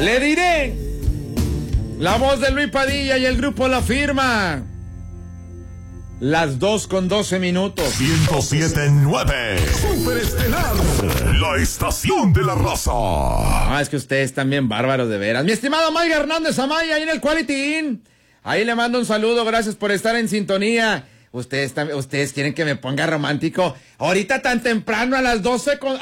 Le diré. La voz de Luis Padilla y el grupo La Firma. Las 2:12. 107.9 Superestelar, la estación de la raza. Ah, es que ustedes también bárbaros de veras. Mi estimado Mike Hernández Amaya, ahí en el Quality Inn. Ahí le mando un saludo, gracias por estar en sintonía. Ustedes quieren que me ponga romántico. Ahorita tan temprano a las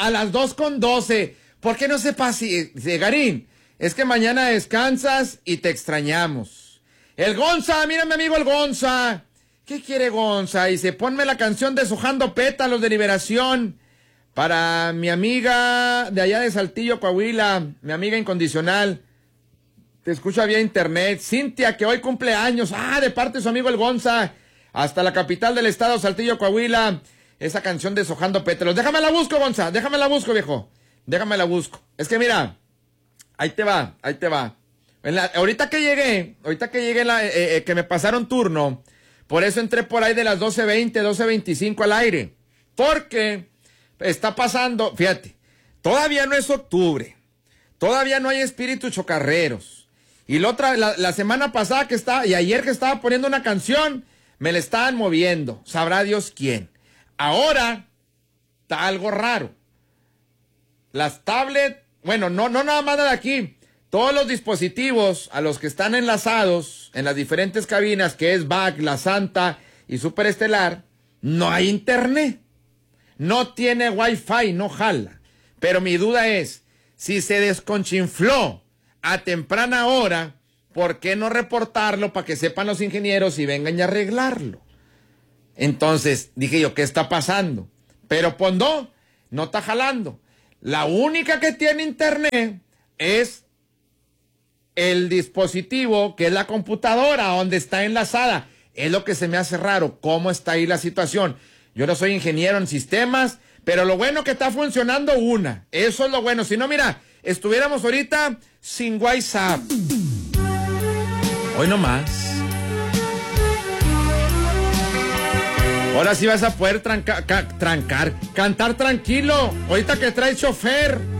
2:12. ¿Por qué no se pase, Garín? Es que mañana descansas y te extrañamos. El Gonza, mira mi amigo el Gonza. ¿Qué quiere Gonza? Dice, ponme la canción Deshojando Pétalos de Liberación para mi amiga de allá de Saltillo, Coahuila, mi amiga incondicional. Te escucha vía internet. Cintia, que hoy cumple años. De parte de su amigo el Gonza. Hasta la capital del estado, Saltillo, Coahuila. Esa canción Deshojando Pétalos. Déjame la busco, Gonza. Déjame la busco, viejo. Déjame la busco. Es que mira, ahí te va. Ahorita que llegué, que me pasaron turno. Por eso entré por ahí de las 12:20, 12:25 al aire. Porque está pasando, fíjate, todavía no es octubre. Todavía no hay espíritus chocarreros. Y la semana pasada y ayer que estaba poniendo una canción, me la estaban moviendo. Sabrá Dios quién. Ahora, está algo raro. Las tablets, bueno, no nada más de aquí. Todos los dispositivos a los que están enlazados en las diferentes cabinas, que es BAC, La Santa y Superestelar, no hay internet. No tiene Wi-Fi, no jala. Pero mi duda es, si se desconchinfló a temprana hora, ¿por qué no reportarlo para que sepan los ingenieros y vengan y arreglarlo? Entonces, dije yo, ¿qué está pasando? Pero Pondó no está jalando. La única que tiene internet es el dispositivo, que es la computadora, donde está enlazada. Es lo que se me hace raro, cómo está ahí la situación. Yo no soy ingeniero en sistemas, pero lo bueno que está funcionando eso es lo bueno. Si no, mira, estuviéramos ahorita sin WhatsApp. Hoy no más. Ahora sí vas a poder cantar tranquilo. Ahorita que traes chofer.